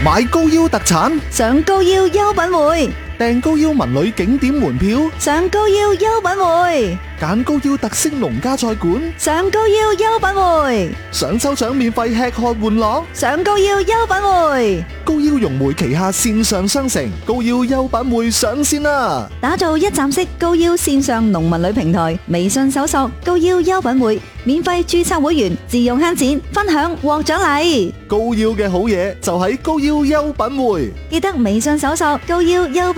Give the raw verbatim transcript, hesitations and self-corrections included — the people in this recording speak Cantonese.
買高腰特產， 上高腰優品匯， 訂高腰文旅景點門票， 上高腰優品匯， 揀高腰特色農家菜館， 上高腰優品匯， 想抽獎免費吃喝玩樂， 上高腰優品匯。 高腰融匯旗下線上商城高腰優品匯上線啦！ 打造一站式高腰線上農民旅平台，微信搜索高腰優品匯，免費註冊會員，自用慳錢，分享獲獎勵。 高腰嘅好嘢就喺高腰優品匯， 記得微信搜索高腰優